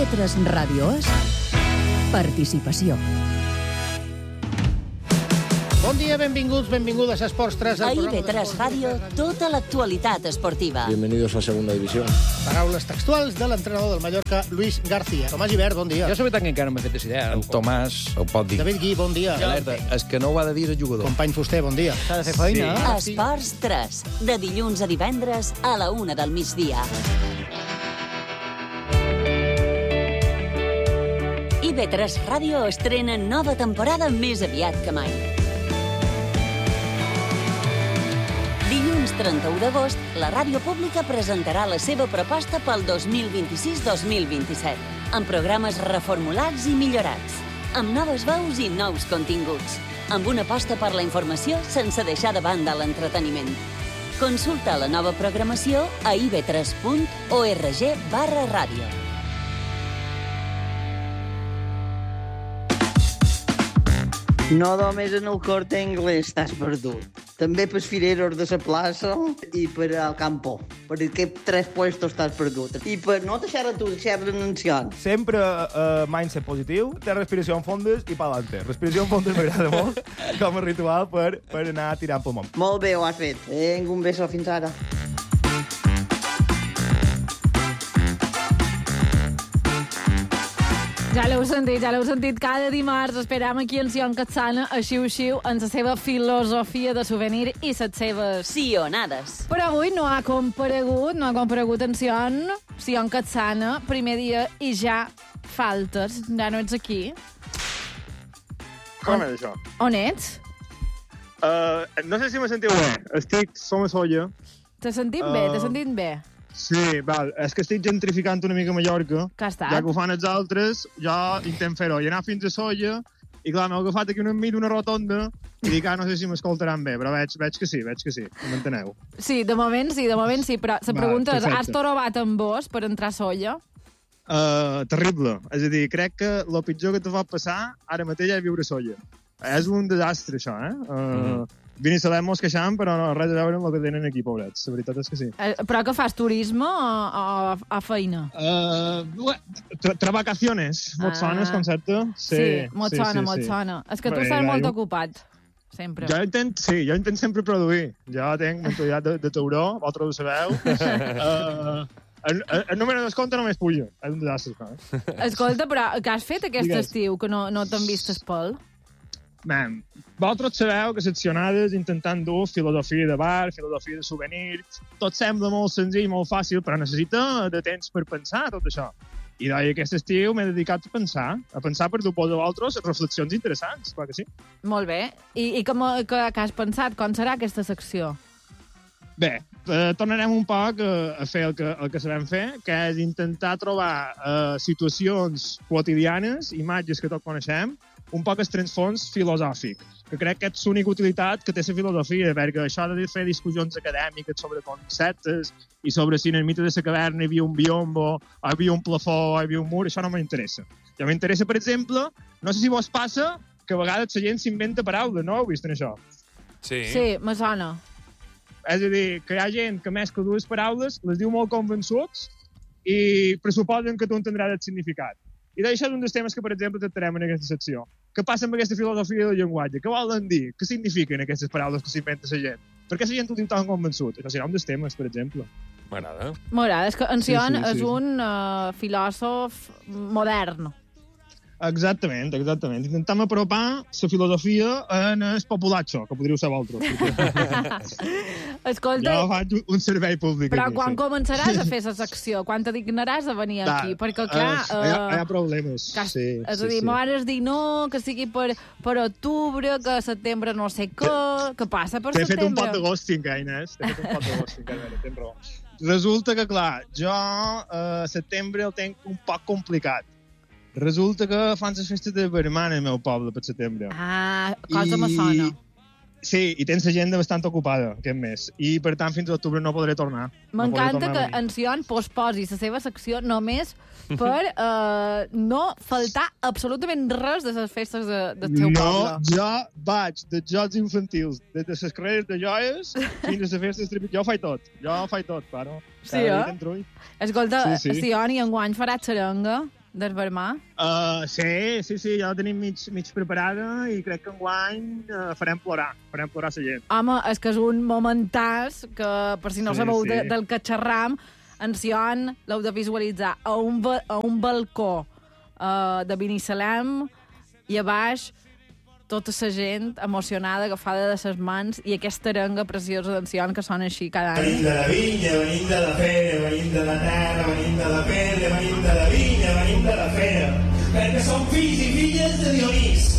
IB3 Ràdio és participació. Bon dia, benvinguts, benvingudes a Esports 3. A IB3 Ràdio, tota l'actualitat esportiva. Bienvenidos a Segunda División. Paraules textuals de l'entrenador del Mallorca, Luis García. Tomàs Gibert, bon dia. Jo la veritat que encara no m'he fet idea. El Tomàs ho pot dir. David Gui, bon dia. Alerta, és que no ho ha de dir el jugador. Company Fuster, bon dia. S'ha de fer feina. Sí. Esports 3, de dilluns a divendres a la 1 del migdia. IB3 Ràdio estrena nova temporada més aviat que mai. Dilluns 31 d'agost, la ràdio pública presentarà la seva proposta pel 2026-2027, amb programes reformulats i millorats, amb noves veus i nous continguts, amb una aposta per la informació sense deixar de banda l'entreteniment. Consulta la nova programació a ib3.org/ràdio. No només en el Corte Inglés estàs perdut. També per fireros de la plaça i per al campo. Per aquests 3 puestos estàs perdut. I per no deixar a tu deixar anunciant. Sempre mindset positiu, té respiració en fondes i pa'lante. Respiració en fondes m'agrada molt com a ritual per anar tirant pel món. Molt bé, ho has fet. Un beso fins ara. Ja l'heu sentit. Cada dimarts esperam aquí en Sion Catsana a xiu-xiu en la seva filosofia de souvenir i les seves Sionades. Però avui no ha comparegut en Sion Catsana, primer dia i ja faltes, ja no ets aquí. Com és això? On ets? No sé si me sentiu bé. Som a Solla. T'has sentit bé? Sí, val. És que estic gentrificant una mica Mallorca. Que ha estat? Ja que ho fan els altres, jo intent fer-ho. I anar fins a Solla, i clar, m'he agafat aquí una rotonda, i dic, no sé si m'escoltaran bé, però veig que sí, m'enteneu. Sí, de moment sí, però la pregunta és, has trobat amb vos per entrar a Solla? Terrible. És a dir, crec que el pitjor que te pot passar ara mateix és viure a Solla. És un desastre, això, Vine a saber mos queixant, però no res a veure amb el que tenen aquí, pobrets. La veritat és que sí. Però que fas turisme o a feina? Travacaciones. Molt sona el concepte. Sí, molt sona. És que tu estàs molt ocupat, sempre. Jo intent sempre produir. Jo tinc mentalitat de tauró, vosaltres ho sabeu. El número de descompte només puja. És un desastre. Escolta, però què has fet aquest estiu, que no t'han vist espol? Man, vosaltres sabeu que seccionades intentant dur filosofia de bar, filosofia de souvenir, tot sembla molt senzill, molt fàcil, però necessita de temps per pensar tot això. I aquest estiu m'he dedicat a pensar per dur-vos a vosaltres reflexions interessants, clar que sí. Molt bé. I què has pensat? Com serà aquesta secció? Bé, tornarem un poc a fer el que sabem fer, que és intentar trobar situacions quotidianes, imatges que tots coneixem, un poc el transfons filosòfic, que crec que és l'única utilitat que té la filosofia, perquè això de fer discussions acadèmiques sobre conceptes i sobre si en el mite de la caverna hi havia un biombo, hi havia un plafó, hi havia un mur, això no m'interessa. Ja m'interessa, per exemple, no sé si vos passa que a vegades la gent s'inventa paraules, no heu vist en això? Sí, me sona. És a dir, que hi ha gent que mescla dues paraules, les diu molt convençuts i pressuposen que tu entendràs el significat. I d'això és un dels temes que, per exemple, tractarem en aquesta secció. Què passa amb aquesta filosofia del llenguatge? Què volen dir? Què signifiquen aquestes paraules que s'inventa la gent? Per què la gent ho diu tan convençut? Això serà un dels temes, per exemple. M'agrada. És que en Sion és un filòsof modern. Exactament. Intentem apropar la filosofia en el populatxo, que podríeu ser vosaltres. Escolta... Jo faig un servei públic. Però aquí, quan sí. començaràs a fer la secció? Quan te dignaràs a venir aquí? Perquè, clar... Hi ha problemes. És a dir, m'has dit no, que sigui per octubre, que a setembre no sé què... Què passa per setembre? T'he fet un pot de ghosting, Inés. Tens raó. Resulta que, clar, jo a setembre el tinc un poc complicat. Resulta que fan les festes de Berman al meu poble per setembre. Cosa me sona. Sí, i tens l'agenda bastant ocupada aquest mes. I, per tant, fins a l'octubre no podré tornar. M'encanta que en Sion posposi la seva secció només per no faltar absolutament res de les festes del teu poble. No, jo vaig de jocs infantils, des de les carreres de joies fins a les festes tripit. Jo ho faig tot, claro. Sí, Escolta, Sion, i enguany farà xarenga. d'Esvermar? Sí, ja la tenim mig preparada i crec que enguany farem plorar la gent. Home, és que és un momentàs que, per si no sabeu del que xerram, Ension l'heu de visualitzar a un balcó de Binissalem i a baix tota la gent emocionada, agafada de les mans, i aquesta arenga preciosa d'Ension que sona així cada any. Venim de la vinya, venim de la fera, venim de la terra, venim de la pedra, venim de la vinya, venim de la fera, perquè som fills i filles de Dionís.